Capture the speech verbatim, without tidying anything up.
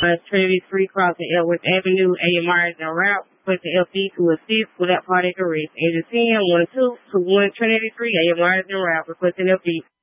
Uh, Trinity three crossing Edwards Avenue, A M Myers and route, requesting F D to assist without cardiac arrest. Engine ten, one two, to one Trinity three, A M Myers and route, requesting F D.